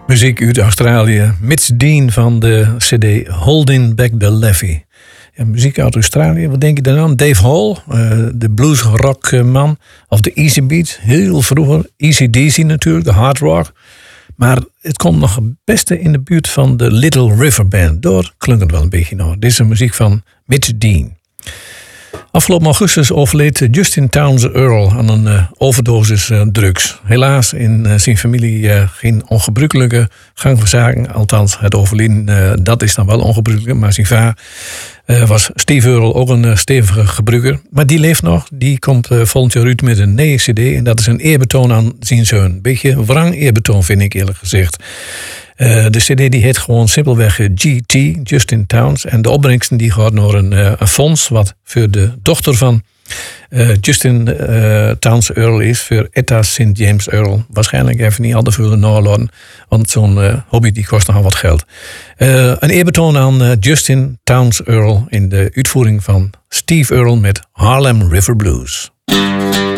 Muziek uit Australië. Mitch Dean van de CD Holding Back the Levy. Ja, muziek uit Australië, wat denk je dan aan? Dave Hall, de bluesrockman. Of de Easy Beat, heel vroeger. Easy DC natuurlijk, de hard rock. Maar het komt nog het beste in de buurt van de Little River Band. Door klinkt het wel een beetje nog. Dit is de muziek van Mitch Dean. Afgelopen augustus overleed Justin Townes Earl aan een overdosis drugs. Helaas in zijn familie geen ongebruikelijke gang van zaken. Althans, het overlijden, dat is dan wel ongebruikelijk. Maar zijn vader was Steve Earl ook een stevige gebruiker. Maar die leeft nog. Die komt volgend jaar uit met een nieuwe cd. En dat is een eerbetoon aan zijn zoon. Beetje wrang eerbetoon vind ik eerlijk gezegd. De cd die heet gewoon simpelweg GT, Justin Townes. En de opbrengsten die gaat naar een fonds wat voor de dochter van Justin Townes Earl is. Voor Etta St. James Earl. Waarschijnlijk even niet al te veel nalaten. Want zo'n hobby die kost nogal wat geld. Een eerbetoon aan Justin Townes Earl in de uitvoering van Steve Earle met Harlem River Blues.